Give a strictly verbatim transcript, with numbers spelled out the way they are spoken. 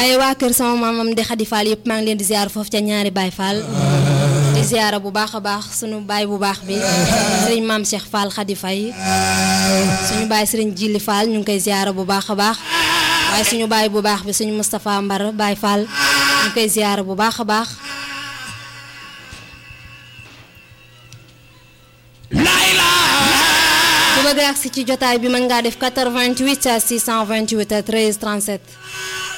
waaye waa kër sama maamam di Xadi Fall yëpp maa ngi leen di ziar foofu ca ñaari Baay Fall di ziar bu baax a baax sunu baay bu baax bi sëriñ maam Cheikh Fall Xadi Fay suñu baay sëriñ Jili Fall ñu ngi koy ziar bu baax a baax waaye suñu baay bu baax bi suñu Moustapha Mbar Baay Fall ñu ngi koy ziar bu baax a baax bu bëgg agsi ci jotaay bi mën ngaa def quatre-vingt-huit six cent vingt-huit treize trente-sept